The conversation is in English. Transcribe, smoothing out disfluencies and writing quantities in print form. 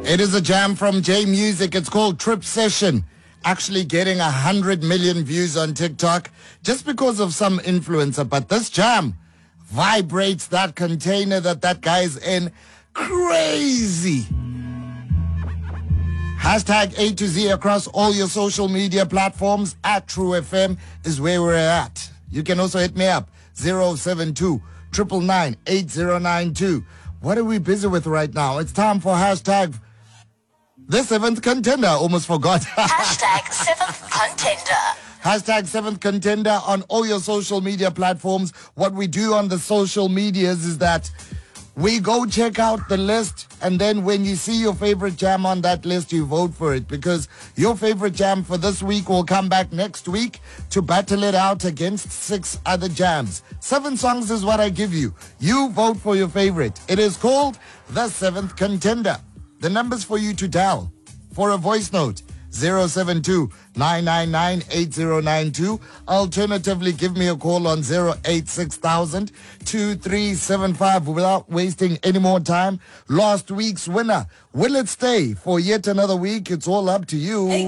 It is a jam from J Music. It's called Trip Session. Actually getting 100 million views on TikTok just because of some influencer. But this jam vibrates that container that guy's in crazy. Hashtag A to Z across all your social media platforms at True FM is where we're at. You can also hit me up 072 999 8092. What are we busy with right now? It's time for hashtag the seventh contender. Almost forgot. Hashtag seventh contender. Hashtag seventh contender on all your social media platforms. What we do on the social medias is that we go check out the list, and then when you see your favorite jam on that list, you vote for it, because your favorite jam for this week will come back next week to battle it out against 6 other jams. 7 songs is what I give you. You vote for your favorite. It is called the seventh contender. The numbers for you to dial for a voice note: 072 999 8092. Alternatively, give me a call on 086,000 2375. Without wasting any more time, last week's winner, will it stay for yet another week? It's all up to you.